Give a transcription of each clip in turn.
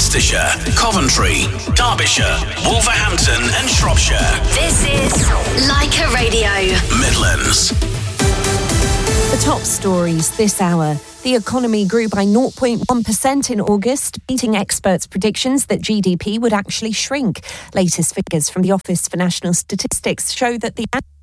Leicestershire, Coventry, Derbyshire, Wolverhampton and Shropshire. This is Leica Radio. Midlands. The top stories this hour. The economy grew by 0.1% in August, beating experts' predictions that GDP would actually shrink. Latest figures from the Office for National Statistics show that the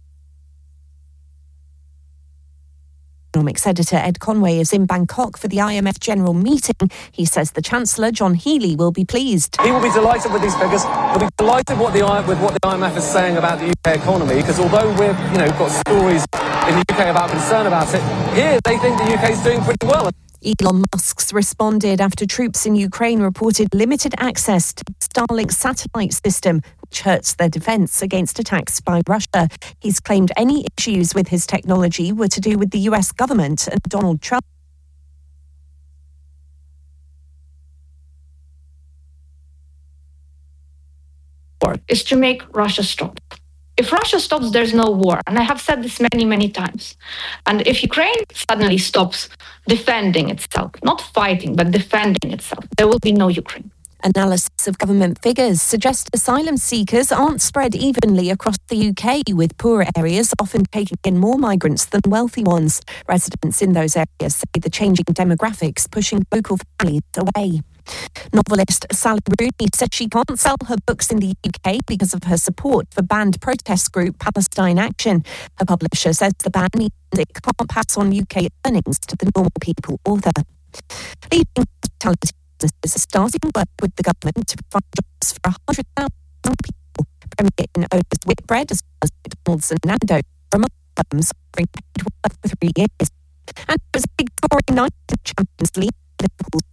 economics editor Ed Conway is in Bangkok for the IMF general meeting. He says the Chancellor, John Healey, will be pleased. He will be delighted with these figures. He'll be delighted with what the IMF is saying about the UK economy, because although we've got stories in the UK about concern about it, here they think the UK is doing pretty well. Elon Musk's responded after troops in Ukraine reported limited access to the Starlink satellite system, which hurts their defence against attacks by Russia. He's claimed any issues with his technology were to do with the US government and Donald Trump. Is to make Russia stop. If Russia stops, there's no war. And I have said this many, many times. And if Ukraine suddenly stops defending itself, not fighting, but defending itself, there will be no Ukraine. Analysis of government figures suggests asylum seekers aren't spread evenly across the UK, with poorer areas often taking in more migrants than wealthy ones. Residents in those areas say the changing demographics pushing local families away. Novelist Sally Rooney said she can't sell her books in the UK because of her support for banned protest group Palestine Action. Her publisher says the ban means it can't pass on UK earnings to the normal people author. Leading hospitality businesses are starting work with the government to provide jobs for 100,000 young people. Premier Inn owners Whitbread, as well as McDonald's and Nando's, are among firms offering paid work for 3 years. And it was a big scoring night in the Champions League. Liverpool's